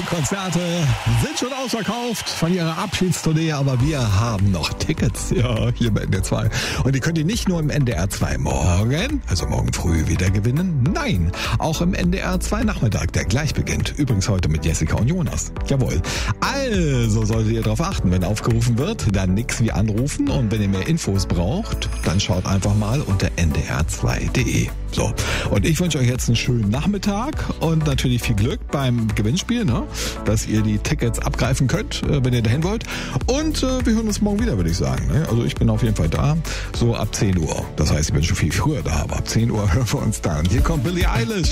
Konzerte sind schon ausverkauft von ihrer Abschiedstournee, aber wir haben noch Tickets, ja, hier bei NDR 2. Und die könnt ihr nicht nur im NDR 2 morgen, also morgen früh wieder gewinnen, nein, auch im NDR 2 Nachmittag, der gleich beginnt. Übrigens heute mit Jessica und Jonas. Jawohl. Also solltet ihr darauf achten, wenn aufgerufen wird, dann nix wie anrufen, und wenn ihr mehr Infos braucht, dann schaut einfach mal unter ndr2.de. So, und ich wünsche euch jetzt einen schönen Nachmittag und natürlich viel Glück beim Gewinnspiel, ne? Dass ihr die Tickets abgreifen könnt, wenn ihr dahin wollt. Und wir hören uns morgen wieder, würde ich sagen. Ne? Also ich bin auf jeden Fall da, so ab 10 Uhr. Das heißt, ich bin schon viel früher da, aber ab 10 Uhr hören wir uns dann. Hier kommt Billie Eilish.